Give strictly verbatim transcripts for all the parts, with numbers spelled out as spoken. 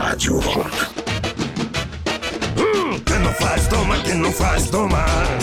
Rádio Rock. Hum, quem não faz, toma, quem não faz, toma.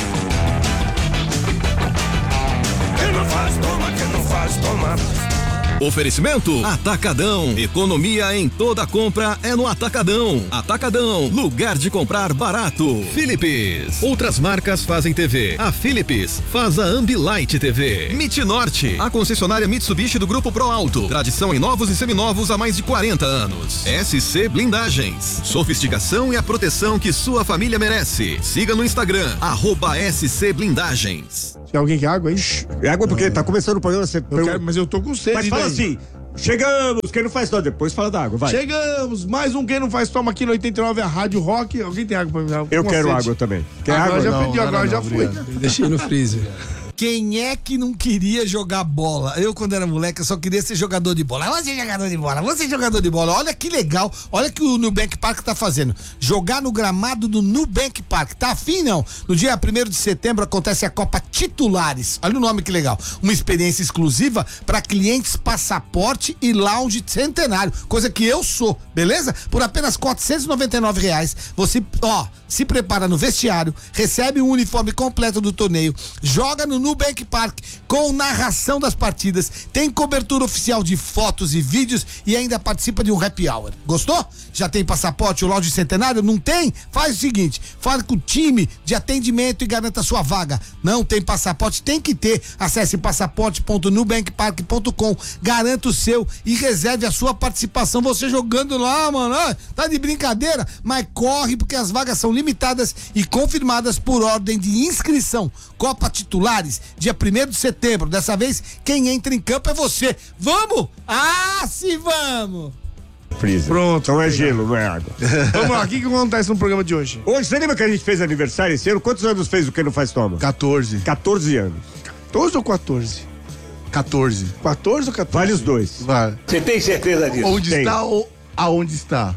Quem não faz, toma, quem não faz, toma. Oferecimento Atacadão. Economia em toda compra é no Atacadão. Atacadão, lugar de comprar barato. Philips. Outras marcas fazem T V. A Philips faz a Ambilight T V. Mit Norte, a concessionária Mitsubishi do Grupo Pro Alto. Tradição em novos e seminovos há mais de quarenta anos. S C Blindagens. Sofisticação e a proteção que sua família merece. Siga no Instagram, arroba S C Blindagens. Tem alguém que água aí? É água porque tá começando o programa. Você eu quero, mas eu tô com sede. Mas fala daí. assim, chegamos, quem não faz toma, depois fala da água, vai. Chegamos, mais um Quem Não Faz Toma aqui no oitenta e nove, a Rádio Rock. Alguém tem água pra me dar? Eu Uma quero sede. água também. Quer Agora água? já Não, pedi, não, agora não, já não, fui. obrigado. Deixei no freezer. Quem é que não queria jogar bola? Eu, quando era moleque, eu só queria ser jogador de bola. Você é jogador de bola, você é jogador de bola. Olha que legal, olha que o Nubank Park tá fazendo. Jogar no gramado do Nubank Park. Tá afim, não? No dia primeiro de setembro acontece a Copa Titulares. Olha o nome que legal. Uma experiência exclusiva para clientes passaporte e lounge centenário. Coisa que eu sou, beleza? Por apenas quatrocentos e noventa e nove reais, você, ó, se prepara no vestiário, recebe o uniforme completo do torneio, joga no Nubank Park com narração das partidas, tem cobertura oficial de fotos e vídeos e ainda participa de um happy hour. Gostou? Já tem passaporte ou loja centenário? Não tem? Faz o seguinte, fale com o time de atendimento e garanta sua vaga. Não tem passaporte? Tem que ter. Acesse passaporte ponto nubank park ponto com, garanta o seu e reserve a sua participação. Você jogando lá, mano, ah, tá de brincadeira? Mas corre porque as vagas são limitadas e confirmadas por ordem de inscrição. Copa Titulares, dia primeiro de setembro. Dessa vez, quem entra em campo é você. Vamos? Ah, sim, vamos! Freezer. Pronto. Então é gelo, não é água. Vamos lá, o que, que acontece no programa de hoje? Hoje, você lembra que a gente fez aniversário esse ano? Quantos anos fez o Quem Não Faz Toma? quatorze. quatorze anos. quatorze ou quatorze? quatorze. quatorze ou quatorze? Vale os dois. Vai. Você tem certeza disso? Onde Tem. está ou aonde está?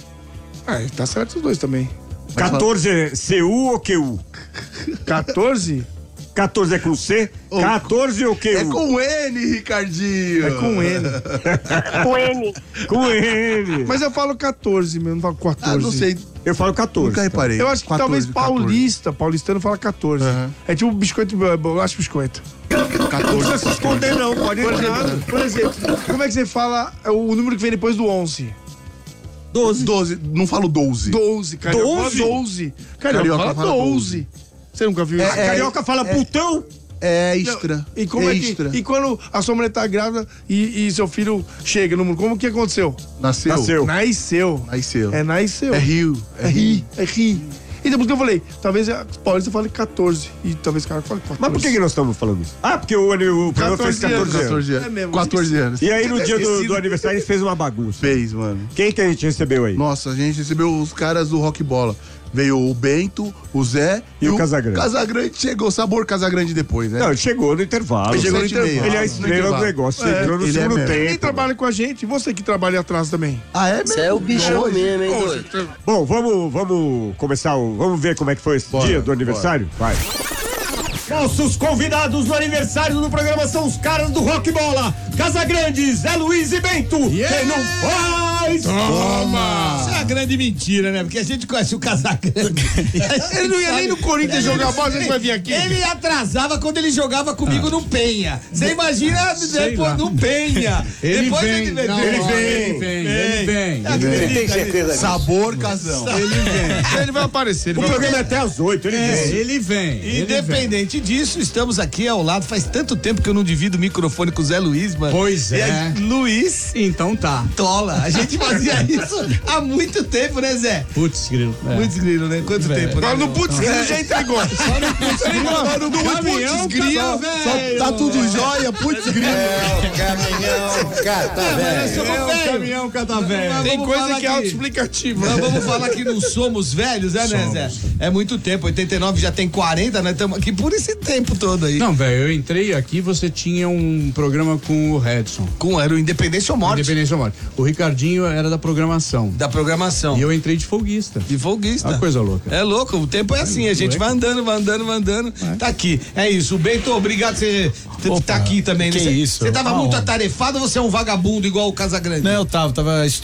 Ah, tá certo os dois também. quatorze é C U ou Q U? quatorze? quatorze é com C? Ou- quatorze ou Q U? É com N, Ricardinho. É com N. Com N. Com N. Mas eu falo quatorze mesmo, não falo quatorze. Ah, não sei. Eu falo quatorze. Nunca reparei. Eu acho que quatorze, talvez quatorze. paulista, paulistano fala quatorze. Uhum. É tipo biscoito, bolacha biscoito. Não precisa se esconder não, pode Por entrar. exemplo, por exemplo, como é que você fala o número que vem depois do onze? doze. doze. Não falo doze. doze, carioca fala doze? doze. Carioca, Carioca fala fala doze. Você nunca viu É, isso? A carioca fala putão. É extra. E como é extra. que, e quando a sua mulher tá grávida e, e seu filho chega no mundo, como que aconteceu? Nasceu. Nasceu. Nasceu. Nasceu. É nasceu. É rio. É ri, é ri. Então, por que eu falei? Talvez a paulista fale quatorze e talvez o cara fale quatorze. Mas por que, que nós estamos falando isso? Ah, porque o, o programa fez quatorze anos. quatorze anos. quatorze anos. É mesmo. quatorze anos. E aí no dia do, Esquecido. do aniversário a gente fez uma bagunça. Fez, mano. Quem que a gente recebeu aí? Nossa, a gente recebeu os caras do Rock Bola. Veio o Bento, o Zé E o Casagrande. Casagrande chegou, sabor Casagrande depois, né? Não, ele chegou no intervalo. Ele chegou no Sete e meia. intervalo. Ele é a No estrela do intervalo. negócio. É, entrou no ele é segundo mesmo. tempo. Quem trabalha com a gente, você que trabalha atrás também. Ah, é mesmo? Você é o bichão mesmo, hein, doido? Bom, vamos, vamos começar o... Vamos ver como é que foi esse Bora, dia do aniversário? Vai. Nossos convidados do aniversário do programa são os caras do Rock Bola. Casagrande, Zé Luiz e Bento. Yeah! Quem não faz... Toma! Isso é uma grande mentira, né? Porque a gente conhece o Casagrande. Ele não ia nem no Corinthians jogar bola, a gente vai vir aqui. Ele atrasava quando ele jogava comigo no Penha. Você imagina depois no Penha. Ele depois vem, ele vem. não, ele não, vem. ele vem, ele vem. Acredita, Tem certeza disso? Sabor Casão. Ele vem. Ele vai aparecer. Ele O vai programa é até às oito, ele É, vem. ele vem. ele vem. Independente disso, estamos aqui ao lado. Faz tanto tempo que eu não divido o microfone com o Zé Luiz, mano. Pois E é. aí, Luiz Então tá. Tola. A gente fazia isso há muito tempo, né, Zé? Putz, grilo. É. Muito grilo, né? Quanto tempo, né? Agora no Putz Grilo já entregou. Agora no Putz Grilo. Tá tudo jóia, putz, grilo. Caminhão, cata, velho. É o caminhão catavé. Tem Vamos coisa falar que é aqui. autoexplicativa. Nós vamos falar que não somos velhos, é, né, Zé? É muito tempo. oitenta e nove já tem quarenta, nós estamos aqui por esse tempo todo aí. Não, velho, eu entrei aqui, você tinha um programa com o Redson. Com, era o Independência ou Morte. Independência ou Morte. O Ricardinho era da programação. Da programação. E eu entrei de folguista. De folguista. Uma coisa louca. É louco, o tempo é assim, a gente vai andando, vai andando, vai andando. Tá aqui. É isso. Bento, obrigado por você estar aqui também. que Você- isso. Você tava Uma muito honra. atarefado ou você é um vagabundo igual o Casagrande? Não, eu tava, tava estudando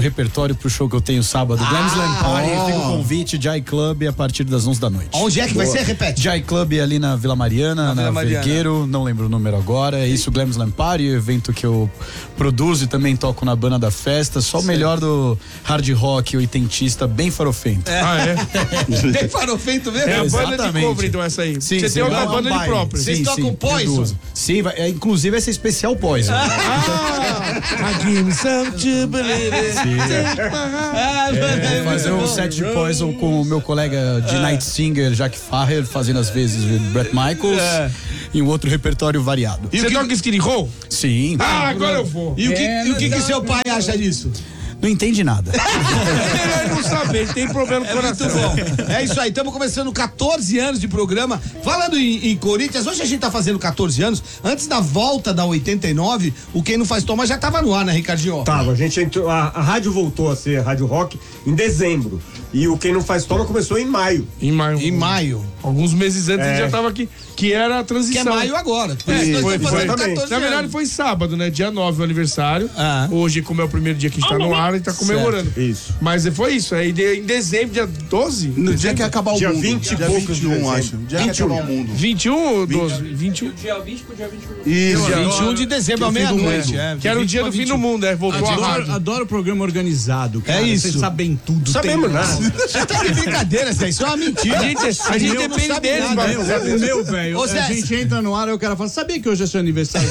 repertório pro show que eu tenho sábado. Ah, Glam Slam Party, ó. fica o convite, Jai Club, a partir das onze da noite. Onde é que vai Boa. ser? Repete. Jai Club ali na Vila Mariana, na, Vila Mariana. Vergueiro, não lembro o número agora. É isso, Glam Slam Party, evento que eu produzo e também toco na banda da festa. Só o melhor do hard rock oitentista, bem farofento. Ah, é? Bem farofento mesmo? É a banda de Exatamente. cover, então, essa aí. Sim, Você sim, tem uma não, banda é um de baile. próprio. Vocês Sim, tocam sim, Poison? produzo. Sim, vai, é, inclusive vai ser especial Poison. Ah, give me some to believe it. Ah, É, vou fazer um set de Poison com o meu colega de night singer, Jack Farrer, fazendo às vezes o Bret Michaels, É. e um outro repertório variado. Você toca Skinny Roll? Sim. Ah, agora eu vou. E o que, e o que, que seu pai acha disso? Não entende nada. É melhor ele não saber, ele tem problema no coração. É isso aí, estamos começando quatorze anos de programa. Falando em, em Corinthians, hoje a gente tá fazendo quatorze anos. Antes da volta da oitenta e nove, o Quem Não Faz Toma já tava no ar, né, Ricardinho? Tava, a gente entrou, a, a rádio voltou a ser a Rádio Rock em dezembro. E o Quem Não Faz Toma começou em maio. Em maio. Em maio. Alguns meses antes É. ele já tava aqui, que era a transição. Que é maio agora. Por isso É, nós foi, estamos foi. fazendo quatorze Na verdade anos. foi sábado, né? Dia nove o aniversário. Ah. Hoje, como é o primeiro dia que está no ar, ele tá comemorando. Isso. Mas foi isso. Aí de- em dezembro, dia doze? No dia que acabar o Dia mundo. vinte e dia poucos de vinte e um, dezembro. acho. Dia que acabar o mundo. vinte e um ou doze? vinte e um. Isso. Dia vinte e um de dezembro, à Que é o fim do meia-noite. mundo. é, Que era o vinte dia pra do fim vinte e um. do mundo, é. Voltou a Adoro, rádio. adoro programa organizado, cara. É isso. Vocês sabem tudo. Sabemos tem- nada. Você tá de brincadeira, Zé, isso é uma mentira. A gente, a gente Meu, não depende sabe deles, nada. mano. Meu, o meu, velho, Ô, a Zé, gente entra no ar e o cara fala, sabia que hoje é seu aniversário?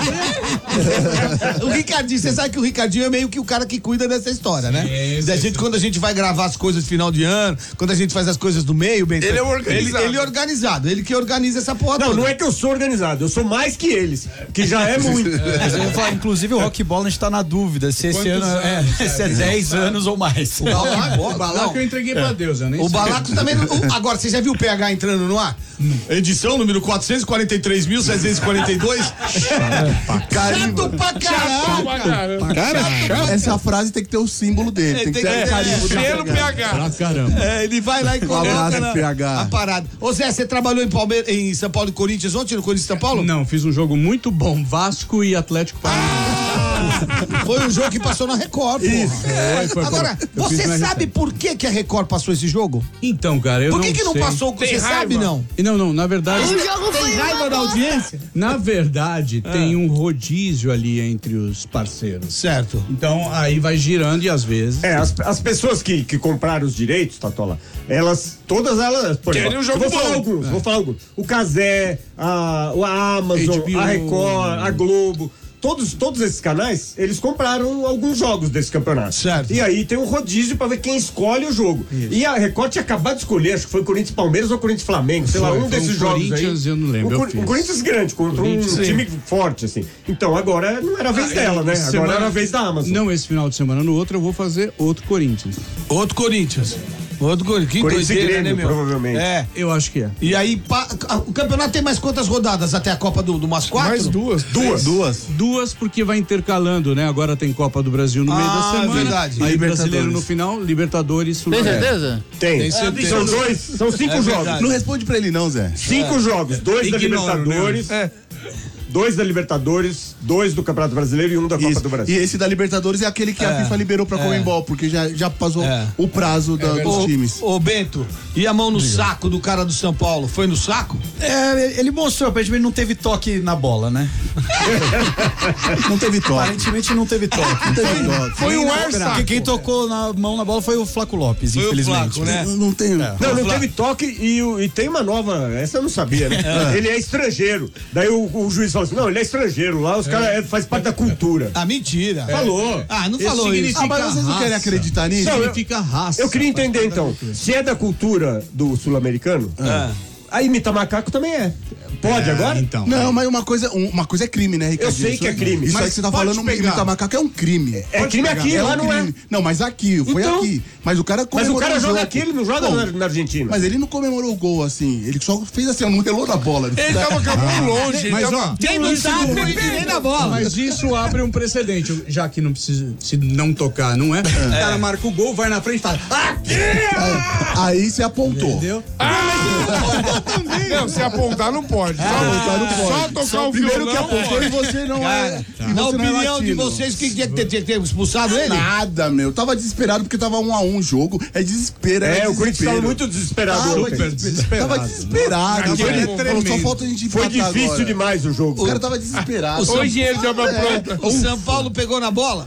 O Ricardinho, você sabe que o Ricardinho é meio que o cara que cuida dessa história, né? É, a gente, quando a gente vai gravar as coisas de final de ano, quando a gente faz as coisas do meio, bem, Ele é organizado. Ele, ele é organizado, ele que organiza essa porra Não, toda. não é que eu sou organizado, eu sou mais que eles, que já é muito. Mas eu ia falar, inclusive o Rock Bola a gente tá na dúvida se esse ano é, se é dez anos ou mais. O Balaco, O Balaco eu entreguei pra Deus, eu nem o sei. Balaco também. o- agora, você já viu o P H entrando no ar? Edição número quatrocentos e quarenta e três mil seiscentos e quarenta e dois. Chato pra Chato pra caramba. caramba. Cara, essa frase tem que ter o símbolo dele. Tem que ter tem o que- carimbo do Selo P H. P H. Pra caramba. É, ele vai lá e coloca abraço, na- P H. a parada. Ô Zé, você trabalhou em, Palmeiras, em São Paulo e Corinthians ontem, no Corinthians e São Paulo? Não, fiz um jogo muito bom, Vasco e Atlético Paranaense. Foi um jogo que passou na Record, porra. Foi, foi, Agora, foi. Eu fiz você na sabe R T. por que, que a Record passou esse jogo? Então, cara, eu Por que não que não sei. passou? Tem Você raiva? sabe, não? E Não, não, na verdade, Tem raiva da audiência? na verdade, Ah. tem um rodízio ali entre os parceiros. Certo. Então, aí vai girando e às vezes... É, as, as pessoas que, que compraram os direitos, Tatola, elas, todas elas, por Querem exemplo, um jogo eu vou falar bom. alguns, vou falar alguns. O Cazé, a, a Amazon, H B O. a Record, a Globo, todos, todos esses canais, eles compraram alguns jogos desse campeonato. Certo. E aí tem um rodízio pra ver quem escolhe o jogo. E a Record tinha acabado de escolher, acho que foi Corinthians e Palmeiras ou Corinthians e Flamengo, sei lá, Foi, um foi desses um jogos aí. Corinthians, eu não lembro, Um, eu Cor- fiz. um Corinthians grande, contra um Corinthians, time forte, assim. Então agora não era a vez dela, né? Agora Semana- era a vez da Amazon. Não, esse final de semana, no outro eu vou fazer outro Corinthians. Outro Corinthians. Outro Corinthians. Que Corinthians e doideira, Grêmio, né, meu? provavelmente. É. Eu acho que é. E aí, pa- a- o campeonato tem mais quantas rodadas até a Copa do, do umas quatro? Mais duas. Duas. Duas. Duas porque vai intercalando, né? Agora tem Copa do Brasil no meio Ah, da semana. verdade. Aí Libertadores. brasileiro no final, Libertadores, sul. Tem certeza? Tem. Tem certeza. São dois, são cinco É jogos. verdade. Não responde pra ele, não, Zé. Cinco jogos, dois da Ignoro, Libertadores, É. dois da Libertadores, dois do Campeonato Brasileiro e um da Copa Isso. do E Brasil. esse da Libertadores é aquele que a FIFA liberou pra Comembol, porque já, já passou É. o prazo da- dos Ô, times. ô, Bento, e a mão no saco do cara do São Paulo? Foi no saco? É, ele mostrou, aparentemente não teve toque na bola, né? Não teve toque. Aparentemente não teve toque. Não teve toque. Foi um ar Porque saco. quem tocou na mão na bola foi o Flaco Lopes, Foi o infelizmente. Flaco, né? Não, não tem. Não, não teve toque e, o- e tem uma nova. Essa eu não sabia, né? Ele é estrangeiro. Daí o, o juiz falou assim: não, ele é estrangeiro. Lá os caras é, faz parte da cultura. Ah, mentira. Falou. Ah, não Isso falou isso. significa Ah, mas vocês não raça. querem acreditar nisso? Não, eu- Significa raça. Eu queria entender então, se é da cultura do sul-americano, Ah. a imitar macaco também é. Pode agora? Então. Não, mas uma coisa, um- uma coisa é crime, né, Ricardo? Eu sei que é crime. Isso aí Mas que você tá pode falando, pegar. imitar macaco é um crime. É crime aqui, É lá um não é. crime. Não, mas aqui, foi Então- aqui. Mas o cara Mas o comemorou cara joga jogo. aqui, ele não joga Bom, na, na Argentina. Mas ele não comemorou o gol assim. Ele só fez assim, ó, não relou na bola. Ele tava com a mão longe. ele Mas, tava- ó, Quem não sabe, nem na bola. Mas isso abre um precedente, já que não precisa, se não tocar, não é? O cara marca o gol, vai na frente e fala, aqui! Aí você apontou. Entendeu? Não, se apontar não pode. pode. Ah, Só, não só pode. tocar o Primeiro violão. que apontou e você não é. Cara, e na você não é opinião de latino. vocês, quem tinha que ter, tinha que ter expulsado ele? Nada, meu. Tava desesperado porque tava um a um o jogo. É desespero. É, é o Corinthians tava muito desesperado Tava ontem. desesperado. Tava desesperado. Aquele Ele é falou, tremendo. só falta a gente Foi empatar difícil agora. demais o jogo. O cara tava desesperado. O Hoje ele deu uma pronta. O São Paulo pegou na bola?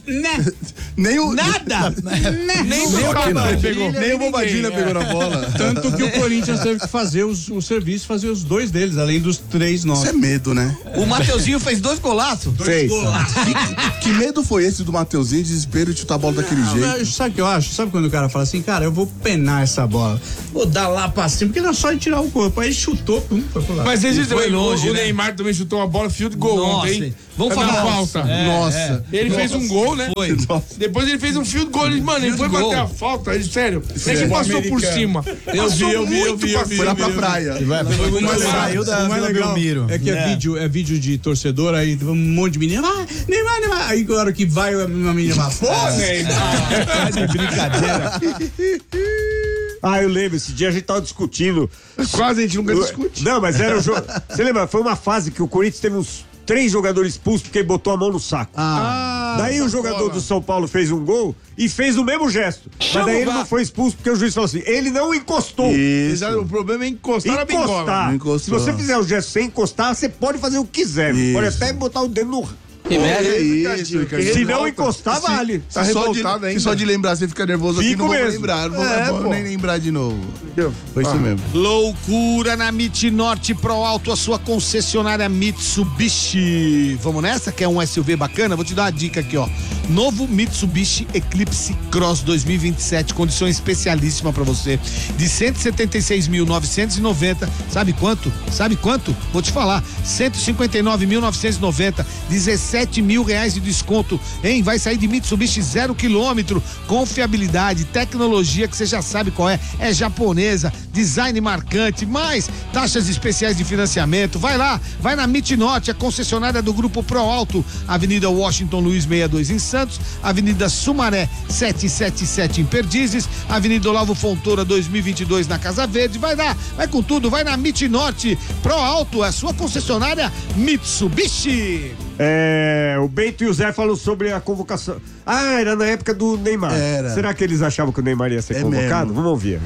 Nem o. Nada! Nem o Bobadilha pegou. Nem o Bobadilha pegou na bola. Tanto que o Corinthians teve que fazer os, o serviço, fazer os dois deles, além dos três nossos. Isso é medo, né? O Mateuzinho fez dois golaços. Fez. Que medo foi esse do Mateuzinho, desespero de chutar a bola daquele Não, jeito? mas sabe o que eu acho? Sabe quando o cara fala assim, cara, eu vou penar essa bola, vou dar lá pra cima, porque não é só ele tirar o corpo. Aí ele chutou, pum, foi pro lado. Mas eles foi longe, o né? Neymar também chutou uma bola, fio de gol Nossa, ontem. vamos Foi falar. na falta. É, Nossa. Ele fez um gol, né? Foi. Depois ele fez um fio de gol. Ele, mano, ele Fio foi de gol. bater a falta. Ele, sério. Nem que É. passou por cima. Eu vi, eu vi, eu vi, eu vi. Foi lá pra praia. O mais Saiu da o mais Vila legal Belmiro. é que é. É. vídeo, é vídeo de torcedor, aí um monte de menina, ah, Neymar, Neymar. Aí na hora que vai uma menina fala, pô, Neymar. de brincadeira. Ah, eu lembro, esse dia a gente tava discutindo. Quase a gente nunca discute. Não, mas era o jogo. Você lembra? Foi uma fase que o Corinthians teve uns três jogadores expulsos porque ele botou a mão no saco. Ah. Daí o jogador do São Paulo fez um gol e fez o mesmo gesto. Mas daí ele não foi expulso porque o juiz falou assim: ele não encostou. Isso. O problema é encostar na bingola. Encostar. Não Se encostou. você fizer o gesto sem encostar, você pode fazer o que quiser. Isso. Pode até botar o dedo no. Que isso, Ricardinho. Se não encostar, vale. Tá Se só, revoltado de, ainda. se só de lembrar você fica nervoso aqui, Fico não vou mesmo. lembrar. Não vou, É, vou pô. nem lembrar de novo. Foi isso mesmo. Loucura na Mit Norte Pro Alto, a sua concessionária Mitsubishi. Vamos nessa? Quer um S U V bacana? Vou te dar uma dica aqui, ó. Novo Mitsubishi Eclipse Cross dois mil e vinte e sete, condição especialíssima pra você. De cento e setenta e seis mil novecentos e noventa. Sabe quanto? Sabe quanto? Vou te falar. cento e cinquenta e nove mil novecentos e noventa. dezessete mil reais de desconto, hein? Vai sair de Mitsubishi zero quilômetro, confiabilidade, tecnologia que você já sabe qual é, é japonesa, design marcante, mais taxas especiais de financiamento. Vai lá, vai na Mitnorte, a concessionária do Grupo Pro Alto, Avenida Washington Luiz sessenta e dois em Santos, Avenida Sumaré setecentos e setenta e sete em Perdizes, Avenida Olavo Fontoura dois mil e vinte e dois na Casa Verde. Vai lá, vai com tudo, vai na Mitnorte Pro Alto, a sua concessionária Mitsubishi. É, o Bento e o Zé falam sobre a convocação. Ah, era na época do Neymar. Era. Será que eles achavam que o Neymar ia ser É convocado? mesmo. Vamos ouvir.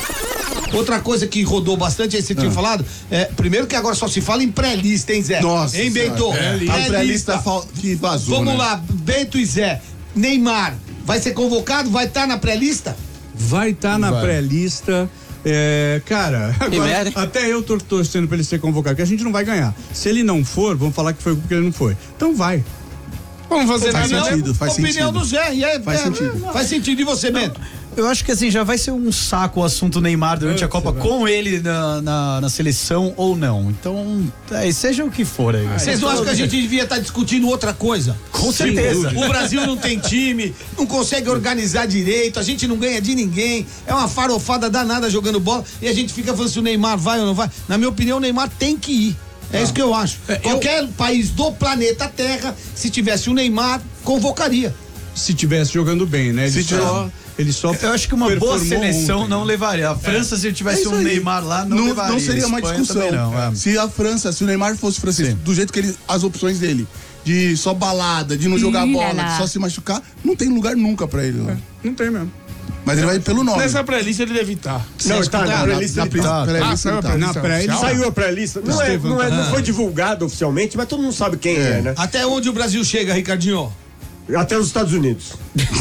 Outra coisa que rodou bastante, aí você tinha falado, é, primeiro que agora só se fala em pré-lista, hein, Zé? Nossa Hein, Bento? A pré-lista fal- que vazou, Vamos né? lá, Bento e Zé. Neymar, vai ser convocado? Vai estar na pré-lista? Vai estar na Vai. pré-lista. É, cara, agora, merda. até eu tô torcendo pra ele ser convocado, que a gente não vai ganhar. Se ele não for, vamos falar que foi porque ele não foi. Então vai. Vamos fazer Faz nada, né? sentido, faz Opinião sentido. do Zé. E aí, Faz é, sentido. Faz sentido. E você, Bento? Eu acho que assim, já vai ser um saco o assunto Neymar durante a Copa com ele na, na, na seleção ou não. Então, é, seja o que for aí. Vocês não acham que a gente devia estar discutindo outra coisa? Com certeza. O Brasil não tem time, não consegue organizar direito, a gente não ganha de ninguém, é uma farofada danada jogando bola e a gente fica falando se o Neymar vai ou não vai. Na minha opinião, o Neymar tem que ir. É isso que eu acho. Qualquer país do planeta Terra, se tivesse o Neymar, convocaria. Se tivesse jogando bem, né? Ele Se só, ele só Eu acho que uma boa performou seleção ontem. não levaria. A França, se tivesse É isso um aí. Neymar lá, não, Não, levaria. não seria uma Espanha discussão. também não, é. Se a França, se o Neymar fosse francês, Sim. do jeito que ele, as opções dele, de só balada, de não jogar Ih, bola, lá, lá. de só se machucar, não tem lugar nunca pra ele. Lá. Não tem mesmo. Mas ele vai pelo nome. Nessa pré-lista ele deve estar. Não, tá na pré-lista. Na ele tá. pré-lista Ah, saiu a ele tá. pré-lista Na pré- ele oficial? Saiu a pré-lista. Não, é, não, é, não foi divulgado oficialmente, mas todo mundo sabe quem é, né? Até onde o Brasil chega, Ricardinho? Até os Estados Unidos.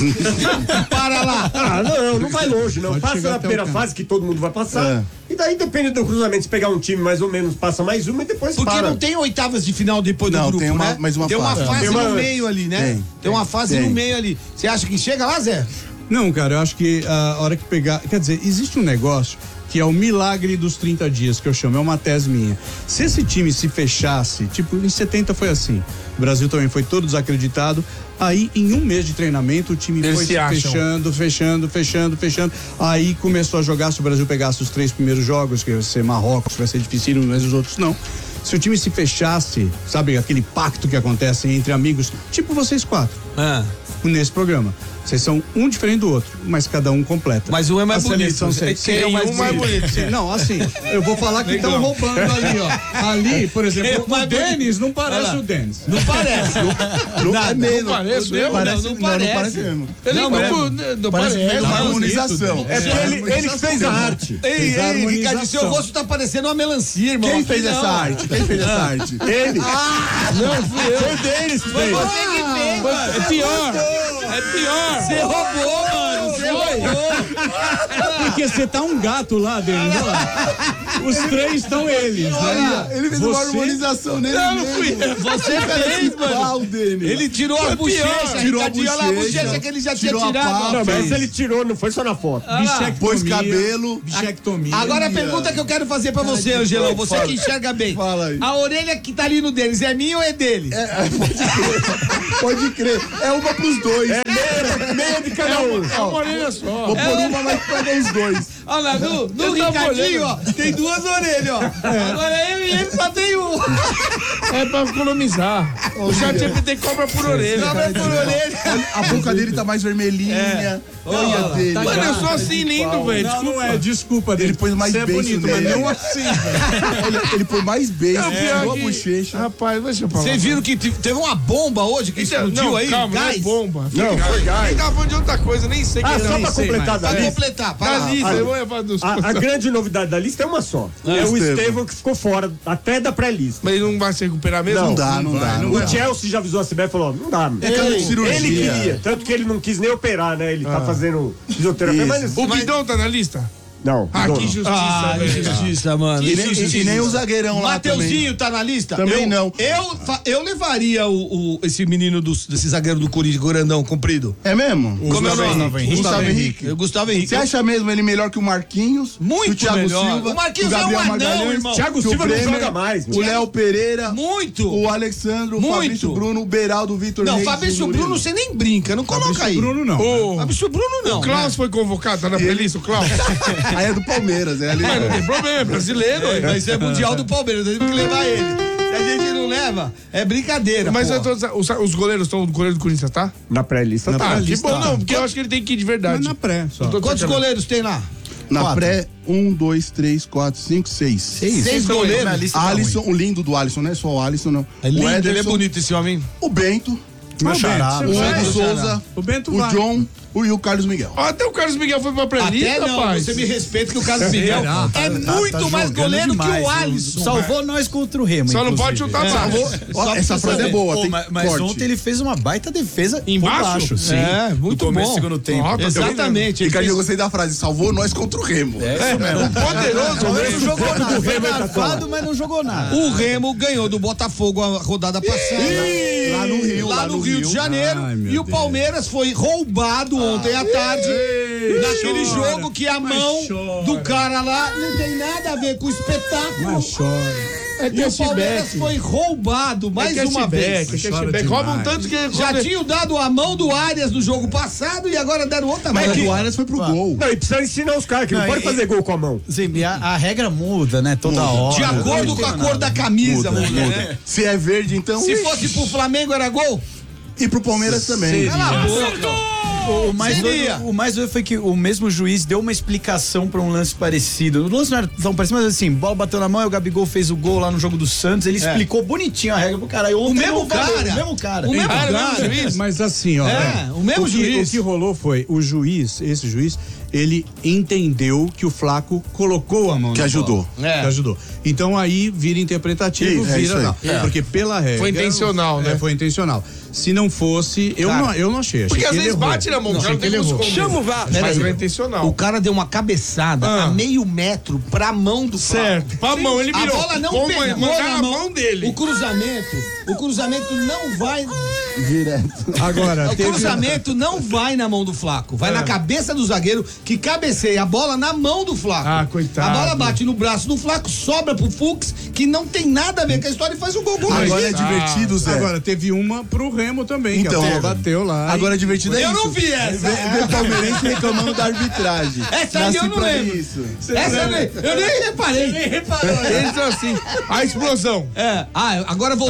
Para lá! Ah, não, não vai longe, não. Pode Passa chegar na até primeira o canto. fase que todo mundo vai passar. É. E daí depende do cruzamento. Se pegar um time mais ou menos, passa mais uma e depois Porque para. não tem oitavas de final depois do Não, grupo, tem uma- né? mais uma tem uma fase. fase Tem uma no antes. meio ali, né? Tem, Tem, uma fase tem. no meio ali. Você acha que chega lá, Zé? Não, cara, eu acho que a hora que pegar. Quer dizer, existe um negócio que é o milagre dos trinta dias, que eu chamo, é uma tese minha. Se esse time se fechasse, tipo, em setenta foi assim. O Brasil também foi todo desacreditado. Aí, em um mês de treinamento, o time Eles foi se se acham. fechando, fechando, fechando, fechando. Aí começou a jogar. Se o Brasil pegasse os três primeiros jogos, que vai ser Marrocos, vai ser difícil, mas os outros não. Se o time se fechasse, sabe, aquele pacto que acontece entre amigos, tipo vocês quatro, Ah. nesse programa. Vocês são um diferente do outro, mas cada um completa. Mas um é mais A seleção bonito. você- Quem é o mais um mais bonito? bonito. Não, assim, eu vou falar que estão roubando ali, ó. Ali, por exemplo, o Denis não parece o Denis. Não parece. Não é mesmo. Parece mesmo? Parece, Não, não, não não parece. parece mesmo. Ele Não, não, mas- não, não Parece parece. meio uma Mas harmonização. É porque ele, ele que fez a arte. Ei, Fez a ei, Ricardo, harmonização. seu rosto tá parecendo uma melancia, irmão. Quem Aqui fez não. essa arte? Quem fez essa arte? Ele. Não, fui eu. Foi deles que Foi fez. você que fez, mano. É pior. É pior. Você roubou, mano. Você roubou. Porque você tá um gato lá, Denis. Olha lá. Os três estão eles, né? Ele fez uma Você- harmonização nele Não, não mesmo. fui eu. Você fez, mano. Qual dele? Ele tirou a bochecha, Tirou a Ricardinho. Olha lá a bochecha, bochecha que ele já tinha tirou a tirado. papa. Não, mas fez. esse ele tirou, não foi só na foto. Bichectomia. Pôs cabelo. Bichectomia. Agora a pergunta que eu quero fazer pra você, Angelão, você Fala. que enxerga bem. Fala aí. A orelha que tá ali no deles é minha ou é dele? Pode crer. É uma pros dois. É meia, meia de cada um. É uma orelha só. Vou pôr uma, mas pega os dois. Olha lá, no, no Eu tava Ricardinho, ó, olhando. tem duas orelhas, ó. Agora eu e ele só tem um. É pra economizar. O chat G P T cobra por orelha. Cobra por orelha. A boca dele tá mais vermelhinha. Olha a dele. Mano, eu sou assim lindo, velho. Não, não é, desculpa, Ele Denis. pôs mais Você é beijo bonito, nele. mas não assim, velho. Ele, ele põe mais beijo, É, pior tirou a que- bochecha. Rapaz, deixa eu falar. Vocês viram que te- teve uma bomba hoje que Isso é- explodiu não, aí? calma, não é Gás? bomba. Não, foi gás. Quem tava falando de outra coisa, nem sei Ah, quem só é. pra sei completar da Pra lista. completar, Da para. lista, Ah, eu vou levar dos... A, a grande novidade da lista é uma só. é o Estevão. Estevão que ficou fora, até da pré-lista. Mas ele não vai se recuperar mesmo? Não dá, não dá. Não O dá. Chelsea já avisou a C B F e falou: não dá. É caso de cirurgia. Ele queria, tanto que ele não quis nem operar, né? Ele tá fazendo fisioterapia, Isso. mas. O Bidão tá na lista? Não, Ah, não, que não. justiça, Ah, velho. justiça, mano. E nem, e nem o zagueirão lá também. Mateuzinho tá na lista? Também eu, não. Eu, fa- eu levaria o, o- esse menino do, desse zagueiro do Corinthians, grandão, comprido. É mesmo? Como é o nome? Gustavo Henrique. Eu, Gustavo Henrique. Você acha mesmo ele melhor que o Marquinhos? Muito que o Thiago melhor. Silva? O Marquinhos que é um Gabriel anão, Magalhães, irmão. Thiago que o Silva não Bremer, joga mais. O Léo Pereira. Muito. O Alexandro, o Muito. Fabrício Bruno, o Beraldo, o Vitor Não, Reis, Fabrício o Murilo. Bruno você nem brinca, não coloca aí. Bruno não. O, Fabrício Bruno não. o Klaus foi convocado, tá na playlist, o Klaus? Aí é do Palmeiras, é ali. Mas não tem problema, é brasileiro. É, ué. mas é mundial do Palmeiras, nós temos que levar ele. Se a gente não leva, é brincadeira. Mas porra. eu tô- os, os goleiros estão do goleiro do Corinthians, tá? Na pré-lista tá. Ah, que lista, bom, tá. não, porque eu acho que ele tem que ir de verdade. Mas na pré, só. Eu tô Quantos sacanagem. goleiros tem lá? Na Quatro. pré, um, dois, três, quatro, cinco, seis. Seis, Então, goleiros. minha lista tá Alisson, o lindo do Alisson, não é só o Alisson, não. É lindo, o ele é Ederson, bonito esse homem. o Bento, Meu xará, o Bento, Hugo você vai. Souza, O Bento o vai. John o, e o Carlos Miguel. Ó, até o Carlos Miguel foi pra Até pré-lista, não, rapaz. você me respeita que o Carlos Miguel Não, é tá- muito tá mais jogando goleiro demais. que o Alisson. Salvou nós contra o Remo. Só não inclusive. pode chutar É. baixo. Ó, Só pra essa você frase é saber. boa, Pô, tem mas mas corte. ontem ele fez uma baita defesa Embaixo? por baixo. Sim. É, muito no começo bom. do segundo tempo. Ó, tá Exatamente. ele Ricardo, eu fez- gostei da frase, salvou nós contra o Remo. É isso mesmo. Poderoso, Não velho. jogou nada. Foi Remo é garfado, mas não jogou nada. O Remo ganhou do Botafogo a rodada passada. Lá no Rio, lá, no Rio, de Janeiro. Ai, meu e o Deus. Palmeiras foi roubado ontem à tarde. Naquele chora, jogo que a mas mão chora. do cara lá não tem nada a ver com o espetáculo. Mas chora. É E o Palmeiras cashback. foi roubado mais É uma vez. cashback, é Chora cashback. Roubam demais. tanto que... Já tinham dado a mão do Arias no jogo passado e agora deram outra mão. Mas o Arias foi pro gol. Não, e precisa ensinar os caras que não, Não, pode e- fazer gol com a mão. Sim, e a, a regra muda, né? Toda hora. De acordo com a cor da camisa, Muda, muda, muda. né? Se é verde, então. Se fosse pro Flamengo era gol? E pro Palmeiras também. Cala a boca. O mais, Seria. doido, o mais doido foi que o mesmo juiz deu uma explicação pra um lance parecido. O lance não era tão parecido, mas assim, bola bateu na mão e o Gabigol fez o gol lá no jogo do Santos. Ele explicou bonitinho a regra pro cara. E ontem O mesmo não valeu, cara. O mesmo cara. O mesmo Ah, era o cara. mesmo juiz? Mas assim, ó. É, o mesmo que, juiz. O que rolou foi, o juiz, esse juiz, ele entendeu que o Flaco colocou a mão Que na ajudou. bola. É. Que ajudou. Então aí vira interpretativo, Isso, é isso vira aí. não. Porque pela regra... Foi intencional, né? É, foi intencional. Se não fosse, eu, Cara, não, eu não achei. achei Porque que às ele vezes errou. bate na mão, Não, o cara achei não tem que ele como errou. esconder. Chama o V A R. Mas Peraí. era intencional. O cara deu uma cabeçada Ah. a meio metro pra mão do Flaco. Certo. Pra mão, ele A virou. bola não Como pegou mandar na a mão. mão dele. O cruzamento, o cruzamento não vai... Direto. Agora, O teve... cruzamento não vai na mão do Flaco, vai na cabeça do zagueiro que cabeceia a bola na mão do Flaco. Ah, coitado. A bola bate no braço do Flaco, sobra pro Fux, que não tem nada a ver com a história e faz um gol. gol Agora é bonito. divertido, Zé. Agora, teve uma pro Remo também, Então, que a bola teve. bateu lá. Agora é divertido é Eu isso. não vi essa. Ver ver palmeirense reclamando da arbitragem. Essa aí Nasce eu não pra lembro. Isso. Essa eu nem, eu nem reparei. Nem reparou. Eles são assim. A explosão. É. Ah, agora voltando Ai, pra ai,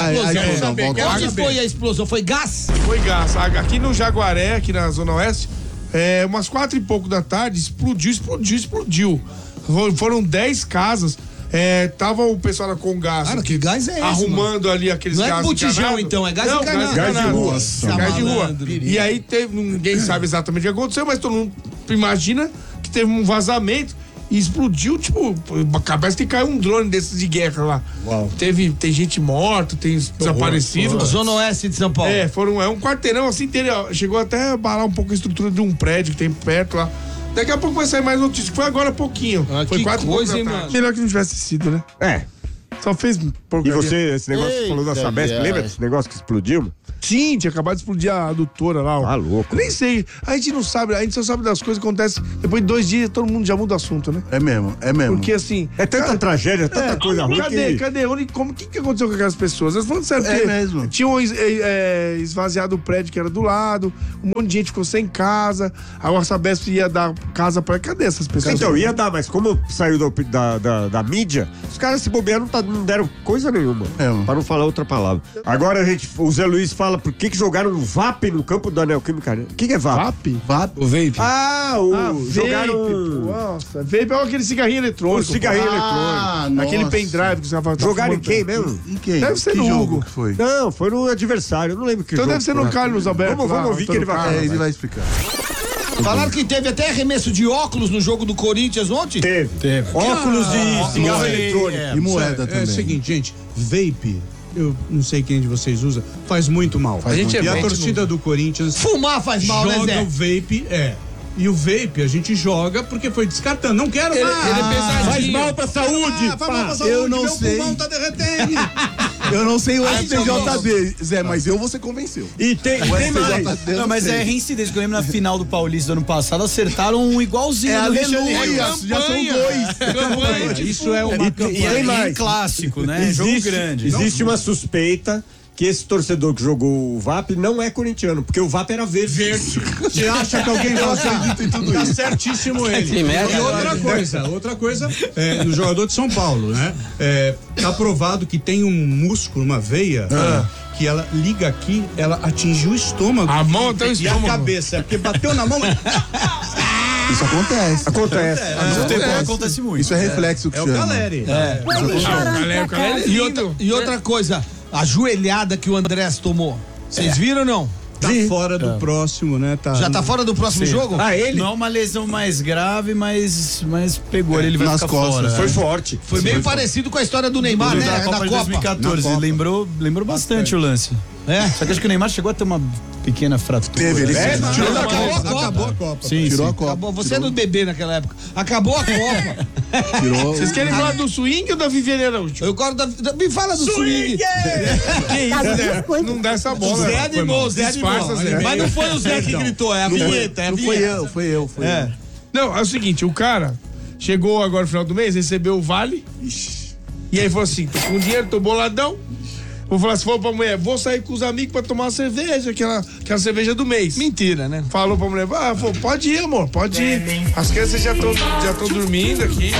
Ah, explosão. a explosão, Quero volta. saber. Onde foi a explosão? Foi gás? Foi gás. Aqui no Jaguaré, aqui na Zona Oeste, é, umas quatro e pouco da tarde, explodiu, explodiu, explodiu. Foram dez casas. É, tava o pessoal da Congás. Cara, que gás é esse, arrumando mano? ali aqueles Não é gás botijão, encanado. então, é gás Não, encanado. Gás, Gás de rua. Nossa, Nossa, gás de rua. malandro. E aí teve, ninguém sabe exatamente o que aconteceu, mas todo mundo imagina que teve um vazamento e explodiu, tipo, a cabeça que caiu um drone desses de guerra lá. Uau. Teve, tem gente morta, tem desaparecido. Zona Oeste de São Paulo. É, foram, é um quarteirão assim inteiro. ó, Chegou até a abalar um pouco a estrutura de um prédio que tem perto lá. Daqui a pouco vai sair mais notícia, que foi agora há pouquinho. Ah, foi que quatro e coisa, pouco hein, da tarde. mano? Melhor que não tivesse sido, né? É. Só fez E porcaria. você, esse negócio que você falou da Eita, Sabesp, viagem. lembra desse negócio que explodiu? Sim, tinha acabado de explodir a adutora lá. ó. Ah, louco. Eu nem sei. A gente não sabe, a gente só sabe das coisas que acontecem. Depois de dois dias, todo mundo já muda o assunto, né? É mesmo, é mesmo. Porque assim. É tanta cara, tragédia, tanta é, coisa ruim cadê, que... cadê? Onde, como, o que, que aconteceu com aquelas pessoas? Elas falando sério, É porque mesmo. tinham es- é, é, esvaziado o prédio que era do lado, um monte de gente ficou sem casa, a Sabesp ia dar casa pra. Cadê essas pessoas? Então, ia dar, mas como saiu da, da, da, da mídia, os caras se bobearam, não, tá- não deram coisa nenhuma. É, mano. Pra não falar outra palavra. Agora a gente, o Zé Luiz fala por que que jogaram um V A P no campo da Neoquímica Arena. O que que é V A P? V A P? V A P. O vape. Ah, o, Ah, jogaram... vape, pô, nossa, vape é aquele cigarrinho eletrônico. O cigarrinho pô. Ah, Ah, aquele nossa. pendrive que você vai Jogaram em quem mesmo? Em quem? Deve ser que no jogo Hugo. que foi? Não, foi no adversário, eu não lembro que Então jogo deve ser foi. no Carlos Alberto. Vamos, vamos lá, ouvir que ele vai Antônio falar. É, ele Carlos. vai explicar. Falaram que teve até arremesso de óculos no jogo do Corinthians ontem? Teve. Teve. Óculos de cigarro moeda. eletrônico. E moeda É também. o seguinte, gente, vape, eu não sei quem de vocês usa, faz muito mal. Faz a gente muito e a mal. torcida do Corinthians Fumar faz mal, né, joga Zé? o vape, é. E o vape a gente joga porque foi descartando. Não quero Ele, mais. ele é pesadinho. Faz mal pra saúde, Ah, faz mal pra pá. saúde, Eu não meu sei. pulmão tá derretendo. Eu não sei o Aí S T J D, Zé, mas eu você convenceu. E tem, e tem mais. Não, mas é reincidência, que eu lembro na final do Paulista do ano passado, acertaram um igualzinho É do Richard aleluia, Lewis. já são dois. Campanha, Isso é uma E, e campanha. tem E mais. clássico, né? Jogo Existe, grande. existe uma suspeita que esse torcedor que jogou o V A P não é corintiano, porque o V A P era verde. Verde. Você acha que alguém vai acredita em tudo isso? Tá certíssimo ele. Que merda. E outra coisa, outra coisa, é, no jogador de São Paulo, né? É, tá provado que tem um músculo, uma veia, que ela liga aqui, ela atinge o estômago. A mão até o E a estômago. cabeça, porque bateu na mão. Isso acontece. Acontece. No futebol acontece muito. Isso é reflexo que É o chama. Caleri. É. Ah, o Calé, o Calé é E outra, lindo. e outra coisa, a joelhada que o Andrés tomou. Vocês viram ou não? Tá fora do próximo, né? Tá, Já tá fora do próximo jogo? Ah, ele? Não é uma lesão mais grave, mas, mas pegou ele, ele vai Nas ficar costas. fora. Foi é. forte. Foi meio parecido com a história do Neymar, Do- né? da Da Copa de dois mil e Copa. quatorze. Na Copa. Lembrou, lembrou bastante o lance. É. Só que acho que o Neymar chegou a ter uma pequena fratura. Teve, ele É, tirou Tirou da da Copa. Copa. Acabou a Copa. Sim, Tirou sim. a Copa. Acabou. Você é do bebê naquela época. Acabou a Copa. Tirou. Vocês querem falar do swing ou da Viviane Araújo? Eu gosto da, da- Me fala do swing. Que isso, Zé? Não dá essa bola. Zé Foi animou, mal. Zé animou. Disfarça, Zé. Mas não foi o Zé que gritou, é a Não foi- vinheta, é a Não foi vinheta. eu, foi eu, foi É. eu. Não, é o seguinte, o cara chegou agora no final do mês, recebeu o vale. E aí falou assim, tô com dinheiro, tô boladão. Vou falar, se for pra mulher, vou sair com os amigos pra tomar uma cerveja, aquela, aquela cerveja do mês. Mentira, né? Falou pra mulher, ah, falou, pode ir, amor, pode ir. As crianças já estão já tão dormindo aqui.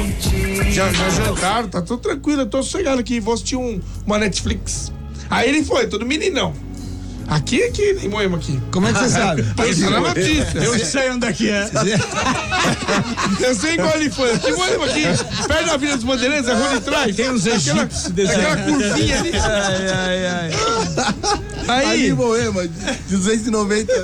Já, já jantaram, tá tudo tranquilo, eu tô sossegado aqui, vou assistir um, uma Netflix. Aí ele foi, todo meninão. Aqui, aqui, em Moema aqui. Como é que você sabe? Isso na notícia. Eu sei onde é que é. Eu sei igual ele foi. Aqui, Moema, aqui, perto da Vila dos Bandeirantes, a rua de trás. Tem uns aquela, egípcios desenhos. aquela curvinha ali. Ai, ai, ai. Aí, Aí, Moema, duzentos e noventa.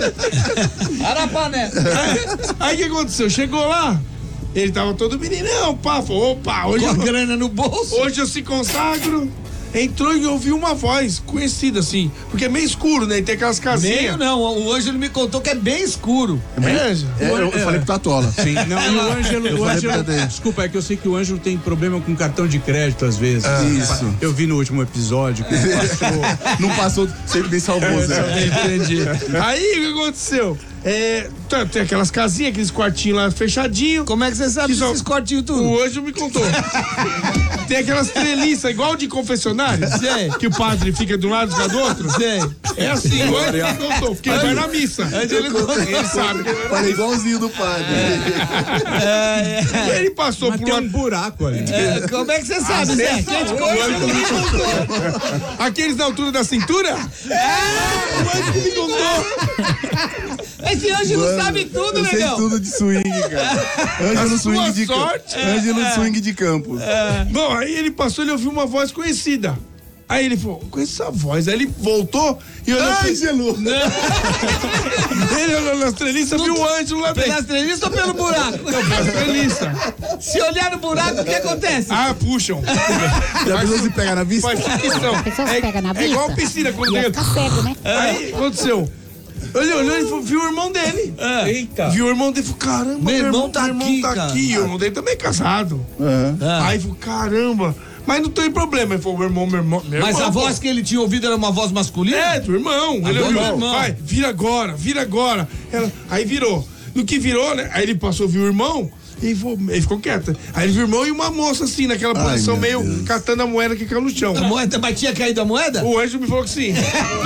Arapané. aí o que aconteceu? Chegou lá, ele tava todo meninão, pá, falou, opa, hoje Com a eu, grana no bolso. hoje eu se consagro. Entrou e ouviu uma voz conhecida, assim, porque é meio escuro, né? E tem aquelas Meio casinhas. não, o Ângelo me contou que é bem escuro. É, já. É, eu, eu falei pro Tatola. Sim, não, e o Ângelo, Eu o falei Ângelo pra ele. desculpa, é que eu sei que o Ângelo tem problema com cartão de crédito às vezes. Isso. Eu vi no último episódio que ele passou. Não passou, sempre me salvou, Zé. Entendi. Aí o que aconteceu? É, tá, tem aquelas casinhas, aqueles quartinhos lá fechadinhos. Como é que você sabe Que só- esses cortinhos tudo? O anjo me contou. Tem aquelas treliças, igual de confessionário. funcionários? Sei. Que o padre fica de um lado e fica do outro? Sei. É assim, o Ângelo ele contou, porque ele vai na missa. Ele contou. Ele sabe. Falei igualzinho do padre. É, E ele passou Mas por tem lá. um buraco ali. é, como é que você sabe, Zé? Quem te contou? Aqueles na altura da cintura? É, o Ângelo me contou. Esse Ângelo Mano, sabe tudo, eu sei negão. tudo de swing, cara. Ângelo A swing sua de sorte. Campos. Ângelo swing de Campos. Bom, aí ele passou, ele ouviu uma voz conhecida. Aí ele falou, conheço essa voz. Aí ele voltou e olhou. Ângelo! Ele olhou nas treliças, viu o Ângelo lá dentro. Pelas treliças ou pelo buraco? Nas treliças. Se olhar no buraco, o que acontece? Ah, puxam. Já pensou se pegar na vista? Faz ficção. A pessoa se pega na É igual a vista, piscina quando ia tem. ficar cego, né? Aí aconteceu. Ele olhou, ele viu o irmão dele. Eita. Viu o irmão dele e falou: caramba, Meu irmão tá meu irmão aqui, tá cara. aqui. O irmão dele também é casado. Ah. Aí falou: caramba. Mas não tem problema. Ele falou: meu irmão, meu irmão. Meu Mas irmão, a pô. voz que ele tinha ouvido era uma voz masculina? É, do irmão. Ele do ouviu, irmão. vai, vira agora, vira agora. Ela, aí virou. No que virou, né? Aí ele passou, viu o irmão. E ficou, ele ficou quieto. Aí ele viu o irmão e uma moça assim, naquela Ai, posição meu meio Deus. catando a moeda que caiu no chão. A moeda, mas tinha caído a moeda? O Ângelo me falou que sim.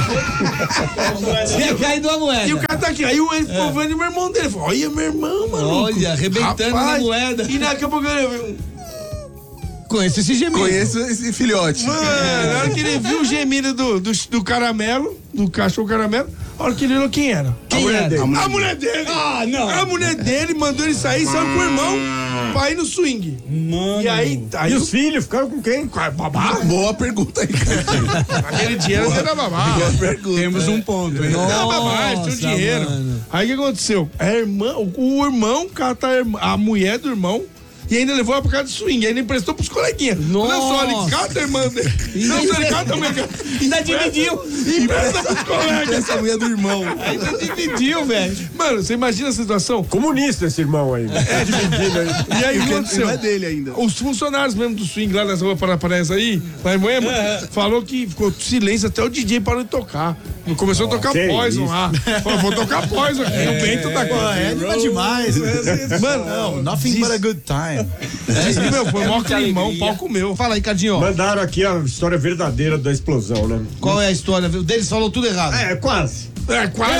Tinha caído a moeda. E o cara tá aqui. Aí ele ficou vendo o meu irmão dele. Falou: olha, meu irmão, mano. Olha, arrebentando na moeda. E daqui a pouco ele viu. Conheço esse gemido. Conheço esse filhote. Mano, na hora que ele viu o gemido do, do, do caramelo, do cachorro caramelo, a hora que ele olhou quem era. Quem a mulher era? dele. A mulher A mulher dele. Ah, não. A mulher dele mandou ele sair, saiu com o irmão pra ir no swing. Mano. E aí, aí E os filhos ficaram com quem? babá? Boa pergunta aí, cara. Aquele dinheiro era babá. Boa pergunta. Temos um ponto, hein? Não, babá, Nossa, tinha dinheiro. mano. Aí o que aconteceu? A irmã, o, o irmão cata a, irmã- a mulher do irmão. E ainda levou ela pra casa de swing. Ainda emprestou pros coleguinhas. Nossa. Não só ele cata a irmã dele. Não só ele cata a mulher. Ainda dividiu. Empresta pros colegas. Essa mulher do irmão. Ainda dividiu, velho. Mano, você imagina a situação? Comunista esse irmão aí. É dividido aí. E aí o que Não aconteceu? é dele ainda. Os funcionários mesmo do swing lá nas ruas Parapanés aí, lá em Moema, falou que ficou silêncio até o D J parou de tocar. Começou a tocar que Poison isso. lá. Falou, vou tocar Poison aqui. O Bento tá aqui. É anima demais. Mano, Não, nothing but a good time. diz que, meu, foi maior climão, o palco meu. Fala aí, Cardinho. Mandaram aqui a história verdadeira da explosão, né? Qual é a história? O deles falou tudo errado. É, quase. É, quase.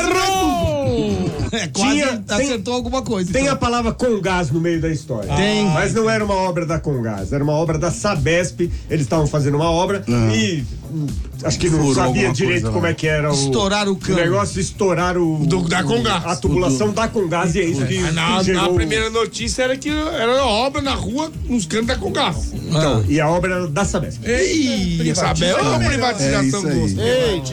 É, quase Tinha- acertou tem- alguma coisa. Tem então. a palavra Congás no meio da história. Tem. Mas não era uma obra da Congás, era uma obra da Sabesp. Eles estavam fazendo uma obra e hum, acho que não Furou sabia alguma direito coisa como lá. é que era o, Estouraram o cano. negócio, estouraram o, Do- da Congás. a tubulação da Congás e é isso que, Mas na, que gerou na o- primeira notícia era que era obra na rua, nos cantos da Congás. Então, e a obra era da Sabesp. Ei, sabe? É uma É privatização isso aí. gosto.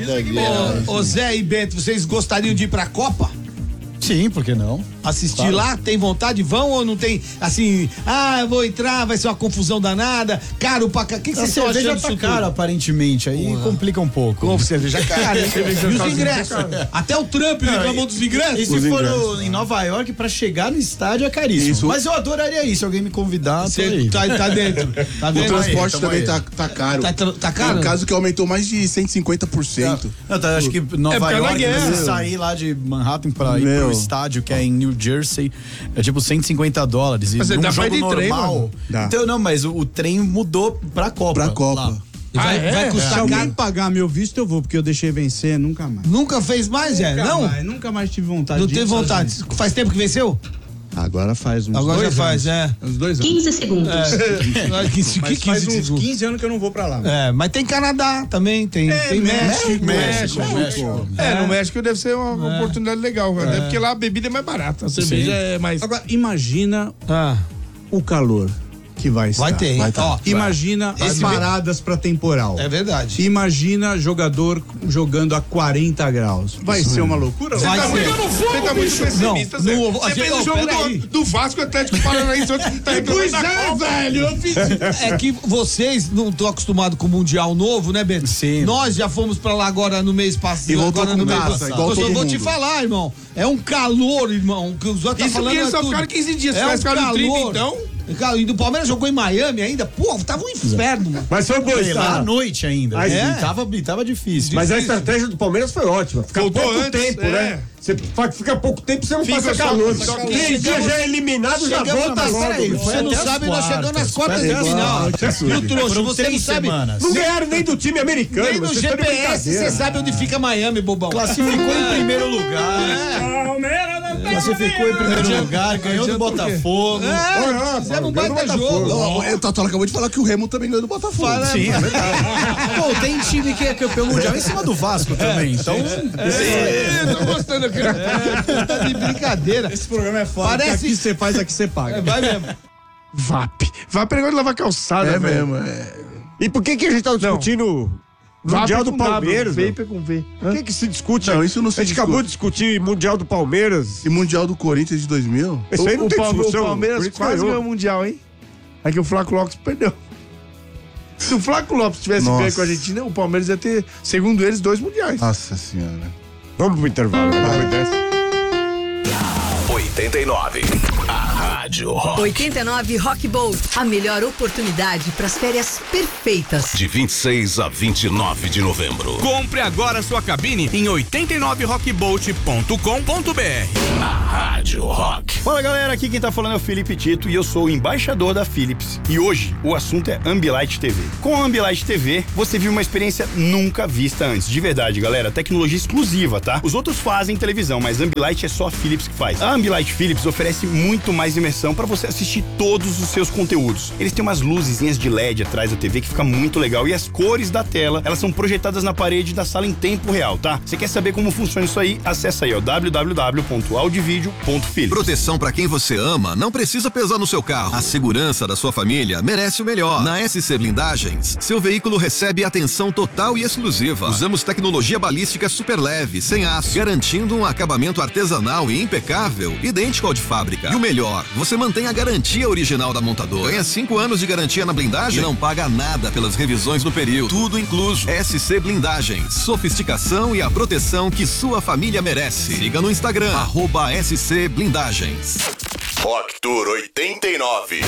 Ô, ô, Zé e Bento, vocês gostariam de ir pra Copa? Sim, por que não? Assistir Claro. lá? Tem vontade? Vão ou não tem? Assim, ah, eu vou entrar, vai ser uma confusão danada. Caro pra cá. O que, que A vocês estão cerveja achando tá disso cara, tudo? aparentemente. Aí complica um pouco. Como cerveja cara, hein? Cerveja E os tá ingressos? Até o Trump reclamou dos ingressos. E se Os for ingressos. no- em Nova York, pra chegar no estádio é caríssimo. Isso. Mas eu adoraria ir. Se alguém me convidar, tô Você aí. tá, tá dentro. Tá O vendo? transporte tamo também aí. tá, tá caro. Tá tra- tá caro? Tem um caso que aumentou mais de cento e cinquenta por cento. Não, tá, acho que Nova É por causa da York, guerra. você sair lá de Manhattan pra ir Meu. pro estádio, que é em New Jersey, é tipo cento e cinquenta dólares. E Mas num dá pra ir jogo de trem, normal. mano. Dá. Então, não, mas o, o trem mudou pra Copa. Pra Copa. lá. Vai, Ah, é? vai Se custar alguém caro. pagar meu visto, eu vou, porque eu deixei vencer, nunca mais. Nunca fez mais, Zé? Nunca Não? mais, nunca mais tive vontade Não de ir teve vontade. sozinho. Faz tempo que venceu? Agora faz uns Agora dois já faz, anos. é. Uns dois anos. quinze segundos. É. que, que, Mas que, faz que- uns quinze anos que eu não vou pra lá. É, mas tem Canadá também, tem, tem México. México, México. É, no México deve ser uma oportunidade legal, até porque lá a bebida é mais barata, a cerveja é mais. Agora, imagina Ah, o calor que vai estar. vai ter, hein? Vai ter. Ó, Imagina as Esse paradas pra temporal. é verdade. Imagina jogador jogando a quarenta graus. Vai ser uma loucura? Vai Tá ser. muito, você tá muito pessimista, Não, Zé. não, Você a gente- fez o ó, jogo peraí. do, do Vasco Atlético Paranaense ontem, tá reclamando da Copa. velho, eu fiz. É que vocês não estão acostumados com o Mundial novo, né, Bento? Sim. Nós já fomos pra lá agora no mês passado. E voltou agora com no mês taça, passado. igual Eu só todo vou te mundo. falar, irmão. É um calor, irmão. Que os outros tá Isso falando porque eles é só tudo. ficaram quinze dias, É se um tivesse ficado trinta, calor. então. E do Palmeiras jogou em Miami ainda? Pô, tava um inferno, mano. Mas foi bom, lá à noite ainda. Aí, é. tava, tava difícil. Mas difícil. a estratégia do Palmeiras foi ótima. Fica Voltou pouco antes, tempo, é. né? Você fica pouco tempo, você não Fica passa só- calor. só calor. Três dias já é eliminado, já Chegamos volta nas- logo. peraí, meu. você não até as sabe, nós chegamos nas quartas de quartas, final. quartas. Viu, trouxa? Foram Você não três sabe. semanas. Não ganharam nem do time americano. Nem no vocês G estão de P S brincadeira. você sabe onde fica Miami, bobão. Classificou em primeiro lugar. Classificou em primeiro lugar, ganhou do Botafogo. É, fizemos um baita jogo. O Tatola acabou de falar que o Remo também ganhou do Botafogo. Sim, é verdade. Pô, tem time que é campeão mundial em cima do Vasco também. Então, É, tô gostando aqui. Tá de brincadeira. Esse programa é foda. Parece- Aqui você faz, aqui você paga. É, vai mesmo. V A P. V A P é negócio de lavar calçada, É velho. mesmo, é. E por que, que a gente tá discutindo Mundial do com W, Palmeiras? meu? Vape com V. Por que, que se discute? Não, isso não se A gente discute. acabou de discutir Mundial do Palmeiras. E Mundial do Corinthians de dois mil? Isso aí O, não o, tem Palme- o discussão. Palmeiras Corinthians quase ganhou. ganhou o Mundial, hein? É que o Flaco Lopes perdeu. Se o Flaco Lopes tivesse Nossa. ganho com a Argentina, o Palmeiras ia ter, segundo eles, dois mundiais. Nossa senhora. Vamos pro intervalo. Depois dessa. oitenta e nove. A Rádio Rock. oitenta e nove Rock Boat, a melhor oportunidade para as férias perfeitas. De vinte e seis a vinte e nove de novembro. Compre agora sua cabine em oitenta e nove rock boat ponto com ponto b r. A Rádio Rock. Fala galera, aqui quem tá falando é o Felipe Tito e eu sou o embaixador da Philips. E hoje o assunto é Ambilight T V. Com a Ambilight T V, você viu uma experiência nunca vista antes. De verdade, galera, tecnologia exclusiva, tá? Os outros fazem televisão, mas a Ambilight é só a Philips que faz. A Ambilight Philips oferece muito mais imersão para você assistir todos os seus conteúdos. Eles têm umas luzinhas de L E D atrás da T V que fica muito legal e as cores da tela, elas são projetadas na parede da sala em tempo real, tá? Você quer saber como funciona isso aí? Acessa aí, ó, w w w ponto audivideo ponto philips. Proteção para quem você ama não precisa pesar no seu carro. A segurança da sua família merece o melhor. Na S C Blindagens, seu veículo recebe atenção total e exclusiva. Usamos tecnologia balística super leve, sem aço, garantindo um acabamento artesanal e impecável, idêntico ao de fábrica. E o melhor, você mantém a garantia original da montadora. Ganha cinco anos de garantia na blindagem e não paga nada pelas revisões no período. Tudo incluso. S C Blindagens. Sofisticação e a proteção que sua família merece. Siga no Instagram, arroba S C Blindagens. Rock Tour oitenta e nove.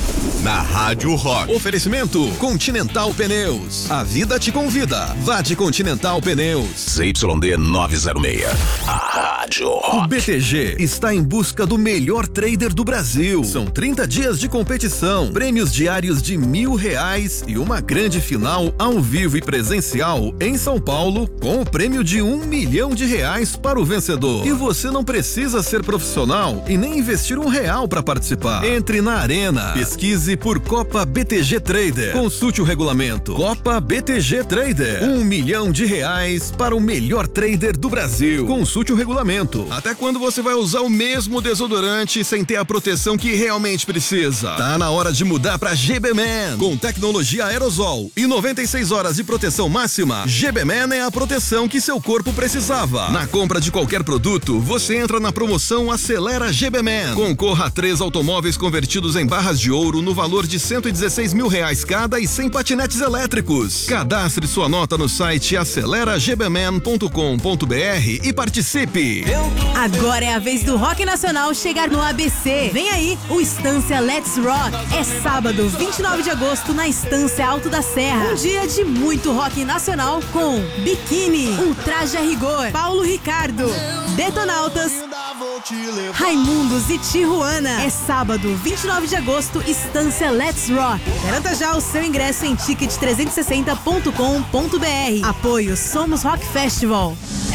Na Rádio Rock. Oferecimento Continental Pneus. A vida te convida. Vá de Continental Pneus. Z Y D novecentos e seis. A Rádio Rock. O B T G está em busca do melhor trader do Brasil. São trinta dias de competição, prêmios diários de mil reais e uma grande final ao vivo e presencial em São Paulo com o prêmio de um milhão de reais para o vencedor. E você não precisa ser profissional e nem investir um real para participar. Entre na arena. Pesquise por Copa B T G Trader. Consulte o regulamento. Copa B T G Trader. Um milhão de reais para o melhor trader do Brasil. Consulte o regulamento. Até quando você vai usar o mesmo desodorante sem ter a proteção que realmente precisa? Tá na hora de mudar para G B Man. Com tecnologia aerosol e noventa e seis horas de proteção máxima, G B Man é a proteção que seu corpo precisava. Na compra de qualquer produto, você entra na promoção Acelera G B Man. Concorra a três automóveis convertidos em barras de ouro no valor de cento e dezesseis mil reais cada e sem patinetes elétricos. Cadastre sua nota no site acelera g b man ponto com ponto b r e participe. Agora é a vez do rock nacional chegar no A B C. Vem aí o Estância Let's Rock. É sábado, vinte e nove de agosto, na Estância Alto da Serra. Um dia de muito rock nacional com Biquíni, Ultraje a Rigor, Paulo Ricardo, Detonautas, Raimundos e Tijuana. É sábado, vinte e nove de agosto, Estância Let's Rock. Garanta já o seu ingresso em ticket trezentos e sessenta ponto com ponto b r. Apoio Somos Rock Festival.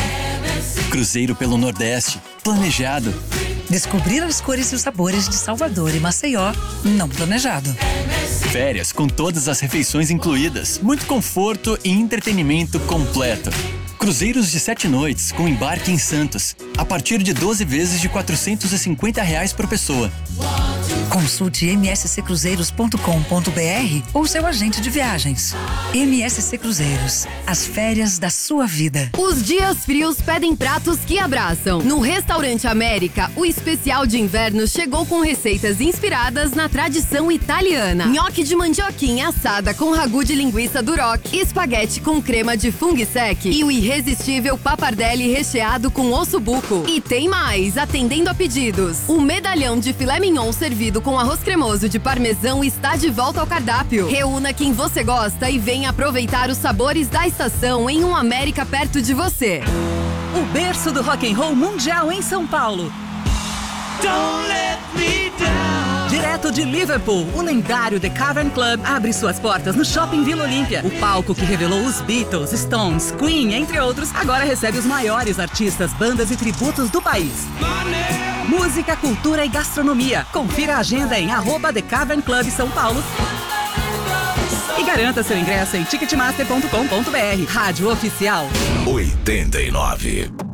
Cruzeiro pelo Nordeste. Planejado. Descobrir as cores e os sabores de Salvador e Maceió. Não planejado. Férias com todas as refeições incluídas. Muito conforto e entretenimento completo. Cruzeiros de sete noites com embarque em Santos. A partir de doze vezes de quatrocentos e cinquenta reais por pessoa. Consulte m s c cruzeiros ponto com ponto b r ou seu agente de viagens. M S C Cruzeiros, as férias da sua vida. Os dias frios pedem pratos que abraçam. No Restaurante América, o especial de inverno chegou com receitas inspiradas na tradição italiana. Nhoque de mandioquinha assada com ragu de linguiça duroc, espaguete com crema de fung sec e o irresistível pappardelle recheado com osso buco. E tem mais, atendendo a pedidos. O medalhão de filé mignon servido com com arroz cremoso de parmesão está de volta ao cardápio. Reúna quem você gosta e venha aproveitar os sabores da estação em um América perto de você. O berço do rock and roll mundial em São Paulo. Don't let me down. Direto de Liverpool, o lendário The Cavern Club abre suas portas no Shopping Vila Olímpia. O palco que revelou os Beatles, Stones, Queen, entre outros, agora recebe os maiores artistas, bandas e tributos do país. Música, cultura e gastronomia. Confira a agenda em arroba The Cavern Club São Paulo. E garanta seu ingresso em ticketmaster ponto com ponto br. Rádio Oficial oitenta e nove.